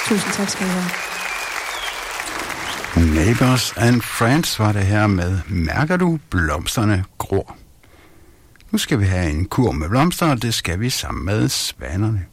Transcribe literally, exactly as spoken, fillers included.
Tusind tak skal I have. Neighbors and Friends var det her med Mærker du blomsterne gror? Nu skal vi have en kur med blomster, og det skal vi sammen med Svanerne.